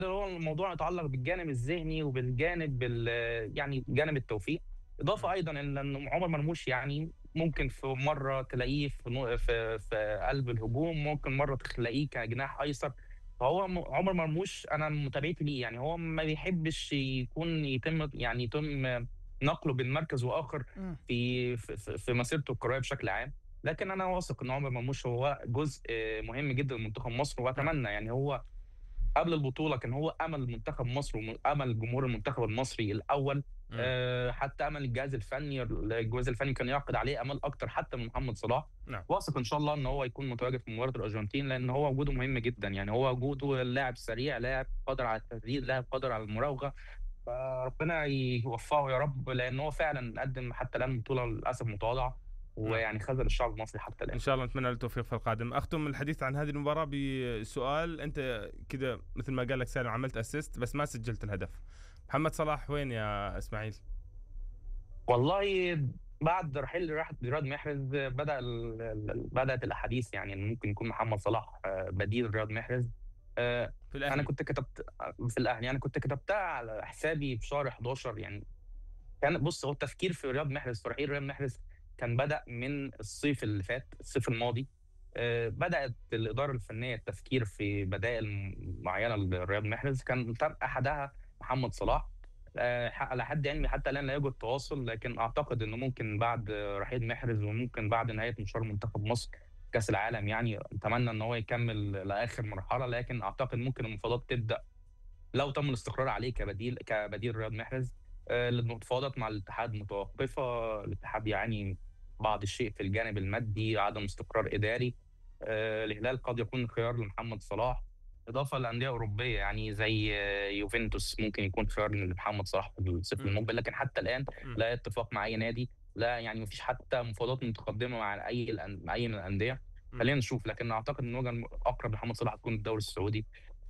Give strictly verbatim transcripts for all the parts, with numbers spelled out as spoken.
هو الموضوع يتعلق بالجانب الذهني وبالجانب بال يعني جانب التوفيق، إمم. إضافة أيضًا إن إن عمر مرموش يعني ممكن في مرّة تلاقيه في نو في في قلب الهجوم، ممكن مرّة تلاقيه كجناح أيسر. فهو م عمر مرموش أنا متابعتي ليه يعني هو ما بيحبش يكون يتم يعني يتم نقله بين مركز وآخر إمم. في في في في مسيرته الكروية بشكل عام. لكن أنا واثق إن عمر مرموش هو جزء مهم جدًا من منتخب مصر، نعم. وأتمنى يعني هو قبل البطولة كان هو أمل منتخب مصر وأمل جمهور المنتخب المصري الأول. إمم. آآ حتى أمل الجهاز الفني الجهاز الفني كان يعقد عليه آمال أكتر حتى من محمد صلاح. نعم. واثق إن شاء الله إن هو يكون متواجد في مباراة الأرجنتين، لأن هو وجوده مهم جدًا، يعني هو وجوده لاعب سريع، لاعب قادر على التسديد، لاعب قادر على المراوغة. فربنا يوفقه يا رب، لأن هو فعلًا قدّم حتى الآن بطولة للأسف متواضعة، نعم. ويعني خذل الشعب المصري حتى إن الآن. شاء الله نتمنى له التوفيق في القادم. أختم الحديث عن هذه المباراة بسؤال، أنت كده مثل ما قال لك سالم عملت أسيست بس ما سجلت الهدف. محمد صلاح وين يا إسماعيل؟ والله بعد رحيل راح رياض محرز بدأ ال ال بدأت الأحاديث يعني إن ممكن يكون محمد صلاح آآ بديل رياض محرز. آآ في أنا الأهلي. كنت كتبت في الأهلي، أنا كنت كتبتها على حسابي في شهر حداشر يعني. كان بُص، هو التفكير في رياض محرز في رحيل رياض محرز كان بدأ من الصيف اللي فات، الصيف الماضي. آآ بدأت الإدارة الفنية التفكير في بدائل م معيّنة لرياض محرز، كان تم أحدها محمد صلاح. آآ ح على حد علمي حتى الآن لا يوجد تواصل، لكن أعتقد إنه ممكن بعد رحيل محرز وممكن بعد نهاية مشوار منتخب مصر في كأس العالم يعني، أتمنى إن هو يكمّل لآخر مرحلة، لكن أعتقد ممكن المفاوضات تبدأ لو تم الاستقرار عليه كبديل كبديل رياض محرز. آآ المفاوضات مع الاتحاد متوقفة، الاتحاد يعاني بعض الشيء في الجانب المادي، عدم استقرار إداري. آآ الهلال قد يكون خيار لمحمد صلاح، إضافة لأندية أوروبية يعني زي آه، يوفنتوس ممكن يكون خيار لمحمد صلاح في الصيف إمم. المقبل، لكن حتى الآن إمم. لا اتفاق مع أي نادي، لا يعني ما فيش حتى مفاوضات متقدمة مع أي الأن مع أي من الأندية. إمم. خلّينا نشوف، لكن أعتقد إن الوجهة الأقرب لمحمد صلاح هتكون الدوري السعودي.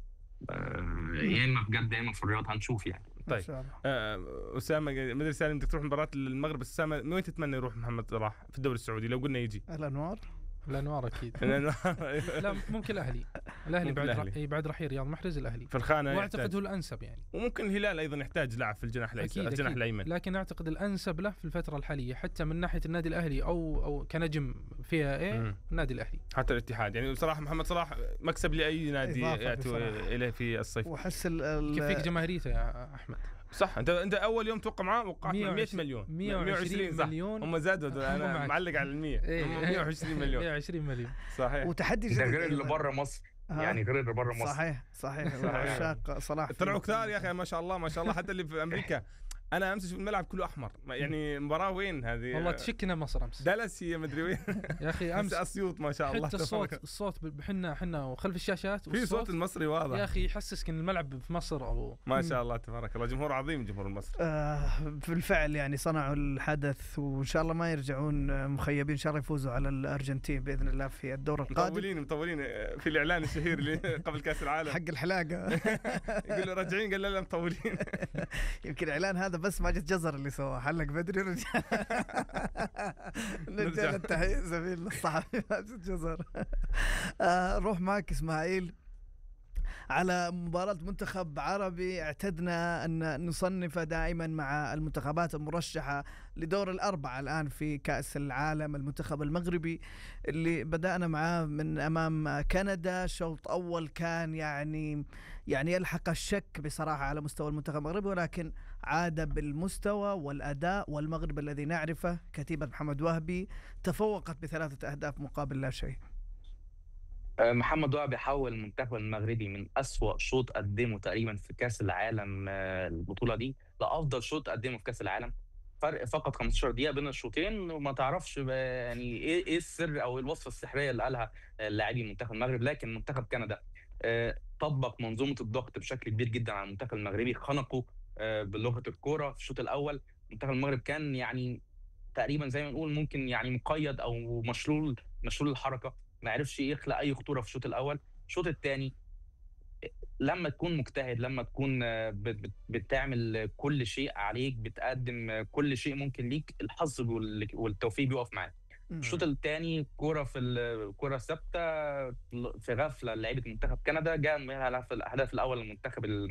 آآ يا إما في جدة يا إما في الرياض هنشوف يعني. طيب. إن شاء الله. آآ أسامة ما أدري سالم بدك تروح مباراة المغرب، بس أسامة من وين تتمنى يروح محمد صلاح في الدوري السعودي لو قلنا يجي؟ الأنوار. الأنوار أكيد. لأنه لا ممكن الأهلي. الأهلي ممكن بعد الأهلي. ر... إيه بعد رحيل رياض محرز الأهلي. في الخانة وأعتقد يحتاج. هو الأنسب يعني. وممكن الهلال أيضًا يحتاج لاعب في الجناح الأيسر أكيد الجناح أكيد. الأيمن. لكن أعتقد الأنسب له في الفترة الحالية حتى من ناحية النادي الأهلي أو أو كنجم فيها إيه إمم. النادي الأهلي. حتى الاتحاد يعني بصراحة محمد صلاح مكسب لأي نادي إضافة يأتي بصراحة. إليه في الصيف. وأحس ال ال كيف فيك جماهيريته يا أحمد؟ صح. أنت أنت أول يوم توقع معاه وقعت مية مليون. مية وعشرين صح. مليون. هم زادوا أنا معك. معلق على المية. إيه. هم مية وعشرين مليون. مية وعشرين مليون. صحيح. وتحدي ده جديد غير اللي أيضاً. برّه مصر، ها؟ يعني غير اللي برّه مصر. صحيح صحيح. صحيح. عشاق صلاح طلعوا كثار يا أخي ما شاء الله ما شاء الله حتى اللي في أمريكا. أنا أمس شفت الملعب كله أحمر يعني مباراة وين هذه؟ والله تشكنا مصر أمس. دالاس هي مدري وين. يا أخي أمس أسيوط ما شاء الله. حتى الصوت الصوت بحنا حنا وخلف الشاشات في صوت المصري واضح. يا أخي يحسسك إن الملعب في مصر أو ما شاء الله تبارك الله جمهور عظيم جمهور المصري. آه بالفعل يعني صنعوا الحدث وإن شاء الله ما يرجعون مخيبين، إن شاء الله يفوزوا على الأرجنتين بإذن الله في الدور القادم. مطولين مطولين في الإعلان الشهير اللي قبل كأس العالم حق الحلاقة. يقول له راجعين قال لا لا مطولين. يمكن إعلان هذا بس ما جت جزر اللي سواه حلق بدري رجع. نرجع للتحية زميل الصحفي ما جت جزر. آه روح معك إسماعيل على مباراة منتخب عربي. اعتدنا أن نصنف دائما مع المنتخبات المرشحة لدور الأربعة الآن في كأس العالم. المنتخب المغربي اللي بدأنا معاه من أمام كندا شوط أول كان يعني يعني يلحق الشك بصراحة على مستوى المنتخب المغربي، ولكن عاد بالمستوى والأداء، والمغرب الذي نعرفه كتيبة محمد وهبي تفوقت بثلاثة أهداف مقابل لا شيء. آآ محمد وهبي حوّل المنتخب المغربي من أسوأ شوط قدّمه تقريبًا في كأس العالم البطولة دي، لأفضل شوط قدّمه في كأس العالم. فرق فقط خمستاشر دقيقة بين الشوطين، وما تعرفش ب يعني إيه إيه السر أو الوصفة السحرية اللي قالها لاعبي منتخب المغرب. لكن منتخب كندا آآ طبّق منظومة الضغط بشكل كبير جدًا على المنتخب المغربي، خنقه آآ بلغة الكورة في الشوط الأول. منتخب المغرب كان يعني تقريبًا زي ما نقول ممكن يعني مقيّد أو مشلول مشلول الحركة، ما عرفش يخلق أي خطورة في الشوط الأول. الشوط التاني لمّا تكون مجتهد، لمّا تكون بت بت بتعمل كل شيء عليك، بتقدّم كل شيء ممكن ليك، الحظ وال والتوفيق بيقف معاك. الشوط الثاني كوره في الكوره الثابته في غفله لعيبه منتخب كندا، جاء منها الهدف الاول المنتخب